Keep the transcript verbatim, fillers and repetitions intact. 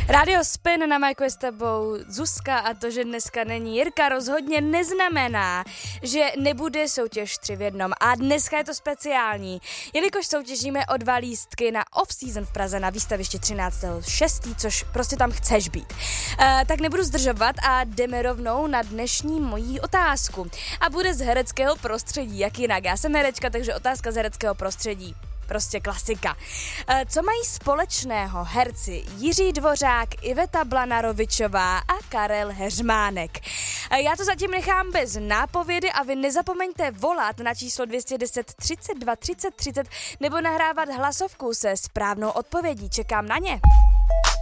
Radio Spin na Majku je s tebou Zuzka a to, že dneska není Jirka, rozhodně neznamená, že nebude soutěž tři v jednom. A dneska je to speciální, jelikož soutěžíme o dva lístky na off-season v Praze na výstaviště třináctého šestého což prostě tam chceš být. E, tak nebudu zdržovat a jdeme rovnou na dnešní mojí otázku. A bude z hereckého prostředí, jak jinak. Já jsem herečka, takže otázka z hereckého prostředí. Prostě klasika. Co mají společného herci Jiří Dvořák, Iveta Blanarovičová a Karel Heřmánek? Já to zatím nechám bez nápovědy a vy nezapomeňte volat na číslo dvě stě deset třicet dva třicet třicet nebo nahrávat hlasovku se správnou odpovědí. Čekám na ně.